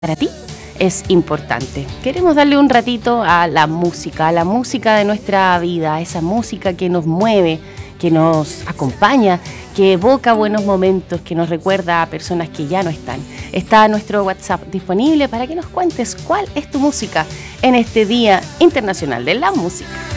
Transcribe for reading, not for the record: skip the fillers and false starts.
para ti es importante. Queremos darle un ratito a la música de nuestra vida, a esa música que nos mueve, que nos acompaña, que evoca buenos momentos, que nos recuerda a personas que ya no están. Está nuestro WhatsApp disponible para que nos cuentes cuál es tu música en este Día Internacional de la Música.